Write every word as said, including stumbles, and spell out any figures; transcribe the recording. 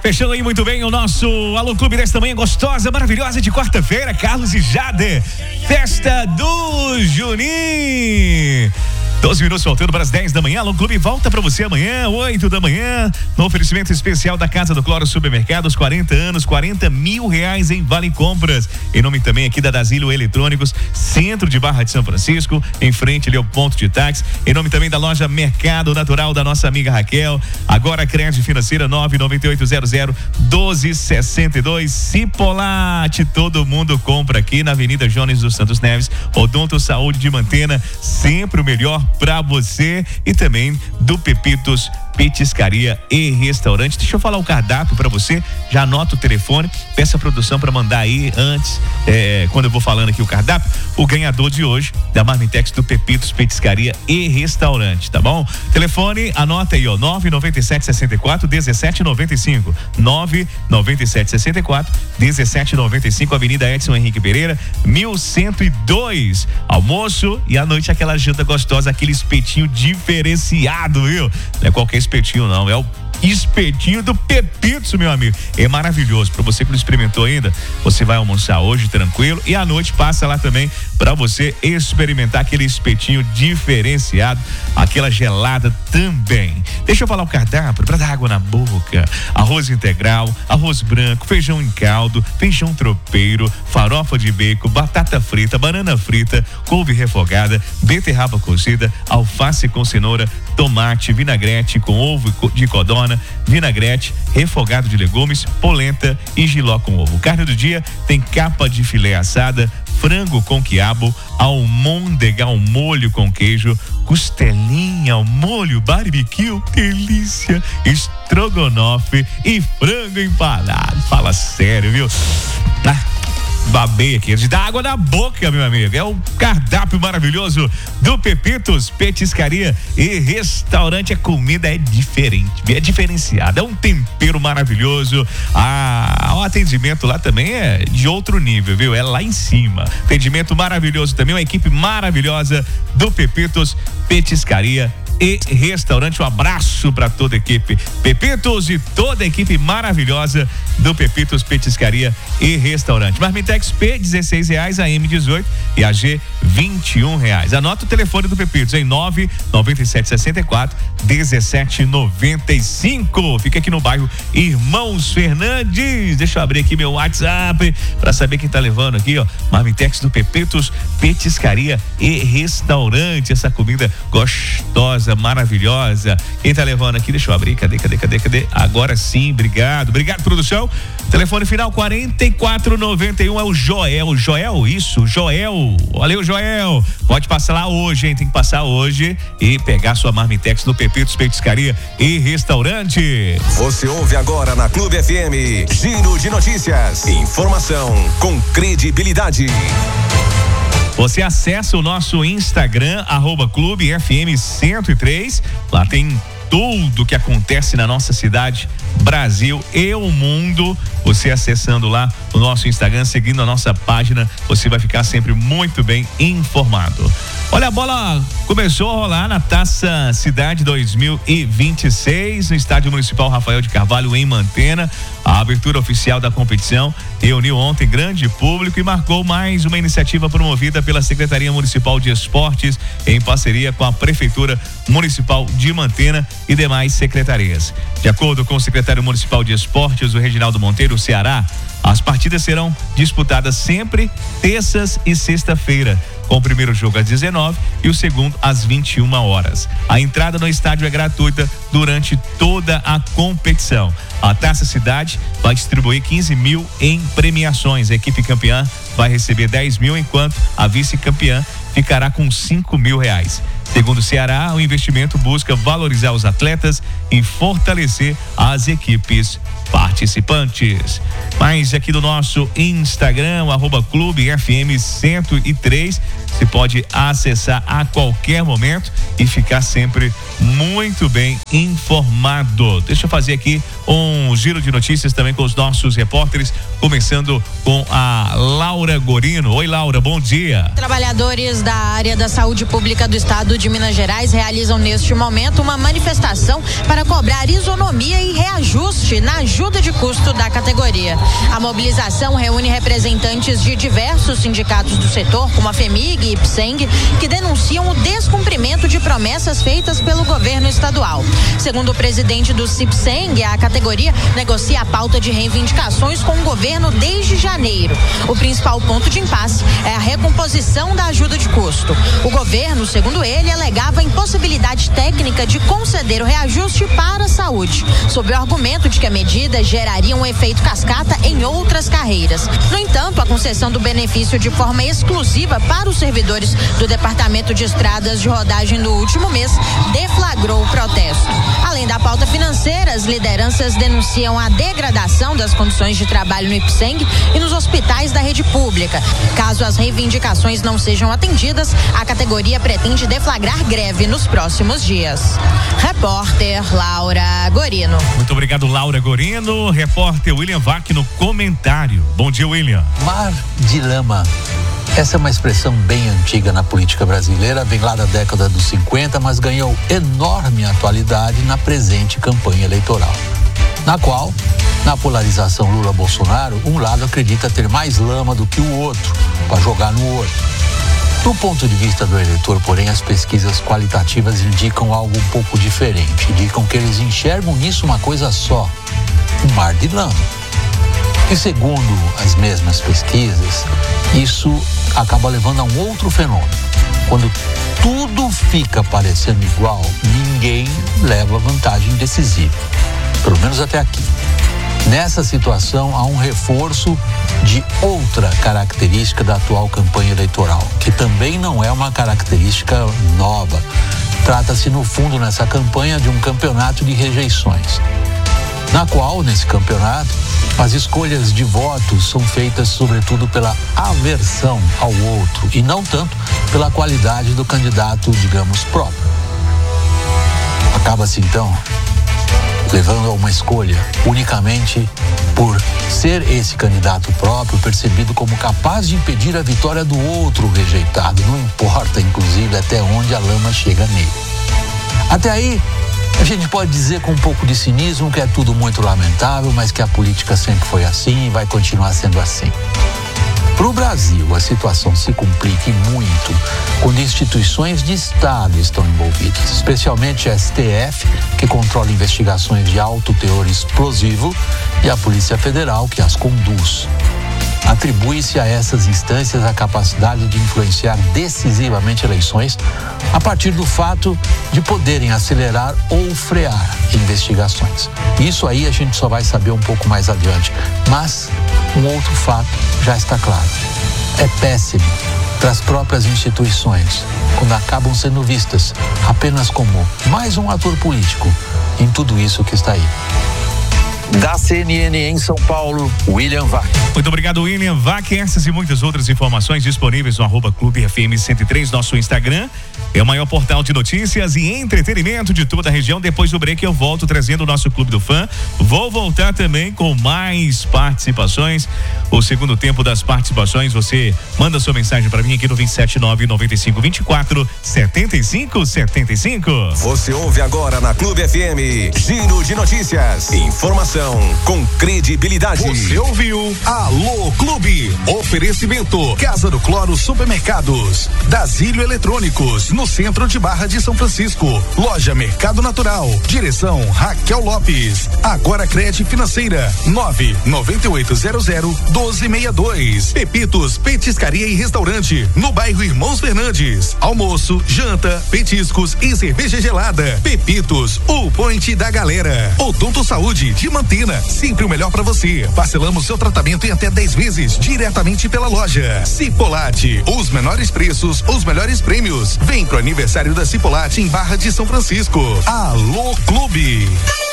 Fechando aí muito bem o nosso Alô Clube desta manhã gostosa, maravilhosa de quarta-feira, Carlos e Jade. Festa do Juninho. doze minutos faltando para as dez da manhã. Alô Clube volta para você amanhã, oito da manhã. No oferecimento especial da Casa do Cloro Supermercados, quarenta anos, quarenta mil reais em Vale Compras. Em nome também aqui da Dasilo Eletrônicos, centro de Barra de São Francisco, em frente ali ao ponto de táxi. Em nome também da loja Mercado Natural da nossa amiga Raquel. Agora crédito financeira nove nove oito zero zero doze sessenta e dois. Cipolate, todo mundo compra aqui na Avenida Jones dos Santos Neves. Odonto Saúde de Mantena, sempre o melhor pra você. E também do Pepitos Petiscaria e Restaurante. Deixa eu falar o cardápio pra você, já anota o telefone, peça a produção pra mandar aí antes, é, quando eu vou falando aqui o cardápio, o ganhador de hoje da Marmitex do Pepitos Petiscaria e Restaurante, tá bom? Telefone, anota aí, ó, nove nove sete seis quatro um sete nove cinco, nove nove sete seis quatro um sete nove cinco, Avenida Edson Henrique Pereira, mil cento e dois. Almoço e à noite aquela janta gostosa, aquele espetinho diferenciado, viu? Não é qualquer espetinho não, é o espetinho do Pepitos, meu amigo. É maravilhoso. Para você que não experimentou ainda, você vai almoçar hoje tranquilo e à noite passa lá também para você experimentar aquele espetinho diferenciado, aquela gelada também. Deixa eu falar o cardápio para dar água na boca. Arroz integral, arroz branco, feijão em caldo, feijão tropeiro, farofa de bacon, batata frita, banana frita, couve refogada, beterraba cozida, alface com cenoura, tomate, vinagrete com ovo de codorna, vinagrete, refogado de legumes, polenta e jiló com ovo. Carne do dia tem capa de filé assada, frango com quiabo, almôndega ao molho com queijo, costelinha ao molho barbecue, delícia, estrogonofe e frango empanado. Fala sério, viu? Ah. Babei aqui, de dar água na boca, meu amigo. É o cardápio maravilhoso do Pepitos Petiscaria e Restaurante. A comida é diferente, é diferenciada, é um tempero maravilhoso. Ah, o atendimento lá também é de outro nível, viu? É lá em cima. Atendimento maravilhoso também, uma equipe maravilhosa do Pepitos Petiscaria e Restaurante. Um abraço para toda a equipe Pepitos e toda a equipe maravilhosa do Pepitos Petiscaria e Restaurante. Marmitex P, dezesseis reais, a M dezoito e a G vinte e um reais. Anota o telefone do Pepitos em nove nove sete seis quatro um sete nove cinco. Fica aqui no bairro Irmãos Fernandes. Deixa eu abrir aqui meu WhatsApp para saber quem tá levando aqui, ó. Marmitex do Pepitos Petiscaria e Restaurante. Essa comida gostosa, maravilhosa. Quem tá levando aqui? Deixa eu abrir. Cadê, cadê, cadê, cadê? Agora sim, obrigado. Obrigado, produção. Telefone final quarenta e quatro noventa e um é o Joel. Joel, isso, Joel. Valeu, Joel. Pode passar lá hoje, hein? Tem que passar hoje e pegar sua Marmitex no Pepitos Petiscaria e Restaurante. Você ouve agora na Clube F M, Giro de Notícias. Informação com credibilidade. Você acessa o nosso Instagram, arroba Clube F M cento e três. Lá tem tudo que acontece na nossa cidade, Brasil e o mundo. Você acessando lá o nosso Instagram, seguindo a nossa página, você vai ficar sempre muito bem informado. Olha, a bola começou a rolar na Taça Cidade dois mil e vinte e seis no Estádio Municipal Rafael de Carvalho, em Mantena. A abertura oficial da competição reuniu ontem grande público e marcou mais uma iniciativa promovida pela Secretaria Municipal de Esportes em parceria com a Prefeitura Municipal de Mantena e demais secretarias. De acordo com o secretário municipal de Esportes, o Reginaldo Monteiro, Ceará, as partidas serão disputadas sempre terças e sexta-feira, com o primeiro jogo às dezenove e o segundo às vinte e uma horas. A entrada no estádio é gratuita durante toda a competição. A Taça Cidade vai distribuir quinze mil em premiações. A equipe campeã vai receber dez mil, enquanto a vice-campeã ficará com cinco mil reais. Segundo o Ceará, o investimento busca valorizar os atletas e fortalecer as equipes participantes. Mais aqui do nosso Instagram, arroba Clube F M cento e três. Você pode acessar a qualquer momento e ficar sempre muito bem informado. Deixa eu fazer aqui um giro de notícias também com os nossos repórteres, começando com a Laura Gorino. Oi, Laura, bom dia. Trabalhadores da área da saúde pública do estado de de Minas Gerais realizam neste momento uma manifestação para cobrar isonomia e reajuste na ajuda de custo da categoria. A mobilização reúne representantes de diversos sindicatos do setor, como a FEMIG e IPSENG, que denunciam o descumprimento de promessas feitas pelo governo estadual. Segundo o presidente do CIPSENG, a categoria negocia a pauta de reivindicações com o governo desde janeiro. O principal ponto de impasse é a recomposição da ajuda de custo. O governo, segundo ele, alegava a impossibilidade técnica de conceder o reajuste para a saúde, sob o argumento de que a medida geraria um efeito cascata em outras carreiras. No entanto, a concessão do benefício de forma exclusiva para os servidores do Departamento de Estradas de Rodagem no último mês deflagrou o protesto. Além da pauta financeira, as lideranças denunciam a degradação das condições de trabalho no IPSENG e nos hospitais da rede pública. Caso as reivindicações não sejam atendidas, a categoria pretende deflagrar greve nos próximos dias. Repórter Laura Gorino. Muito obrigado, Laura Gorino. Repórter William Vac no comentário. Bom dia, William. Mar de lama. Essa é uma expressão bem antiga na política brasileira, vem lá da década dos cinquenta, mas ganhou enorme atualidade na presente campanha eleitoral, na qual, na polarização Lula-Bolsonaro, um lado acredita ter mais lama do que o outro para jogar no outro. Do ponto de vista do eleitor, porém, as pesquisas qualitativas indicam algo um pouco diferente, indicam que eles enxergam nisso uma coisa só, um mar de lama. E segundo as mesmas pesquisas, isso acaba levando a um outro fenômeno. Quando tudo fica parecendo igual, ninguém leva vantagem decisiva. Pelo menos até aqui. Nessa situação, há um reforço de outra característica da atual campanha eleitoral, que também não é uma característica nova. Trata-se, no fundo, nessa campanha, de um campeonato de rejeições, na qual, nesse campeonato, as escolhas de votos são feitas sobretudo pela aversão ao outro e não tanto pela qualidade do candidato, digamos, próprio. Acaba-se, então, levando a uma escolha unicamente por ser esse candidato próprio percebido como capaz de impedir a vitória do outro rejeitado, não importa, inclusive, até onde a lama chega nele. Até aí, a gente pode dizer com um pouco de cinismo que é tudo muito lamentável, mas que a política sempre foi assim e vai continuar sendo assim. Para o Brasil, a situação se complica muito quando instituições de Estado estão envolvidas, especialmente a S T F, que controla investigações de alto teor explosivo, e a Polícia Federal, que as conduz. Atribui-se a essas instâncias a capacidade de influenciar decisivamente eleições a partir do fato de poderem acelerar ou frear investigações. Isso aí a gente só vai saber um pouco mais adiante, mas um outro fato já está claro. É péssimo para as próprias instituições, quando acabam sendo vistas apenas como mais um ator político em tudo isso que está aí. Da C N N em São Paulo, William Vac. Muito obrigado, William Vac. Essas e muitas outras informações disponíveis no arroba Clube F M cento e três, nosso Instagram. É o maior portal de notícias e entretenimento de toda a região. Depois do break eu volto trazendo o nosso Clube do Fã. Vou voltar também com mais participações. O segundo tempo das participações, você manda sua mensagem para mim aqui no vinte e sete nove nove cinco vinte e quatro setenta e cinco setenta e cinco. Você ouve agora na Clube F M, Giro de Notícias. Informação com credibilidade. Você ouviu? Alô Clube. Oferecimento Casa do Cloro Supermercados, Dasílio Eletrônicos, no centro de Barra de São Francisco. Loja Mercado Natural. Direção Raquel Lopes. Agora Crédito Financeira nove nove oito zero zero doze sessenta e dois. Pepitos Petiscaria e Restaurante no bairro Irmãos Fernandes. Almoço, janta, petiscos e cerveja gelada. Pepitos, o point da galera. Odonto Saúde de Mantina, sempre o melhor para você. Parcelamos seu tratamento em até dez vezes diretamente pela loja. Cipolate, os menores preços, os melhores prêmios. Vem pro aniversário da Cipolate em Barra de São Francisco. Alô Clube.